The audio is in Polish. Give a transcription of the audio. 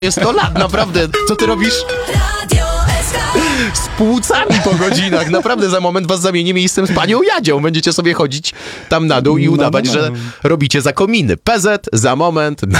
jest 100 lat, naprawdę. Co ty robisz? Z płucami po godzinach. Naprawdę za moment was zamienię miejscem z panią Jadzią. Będziecie sobie chodzić tam na dół i udawać, że robicie za kominy. PZ za moment na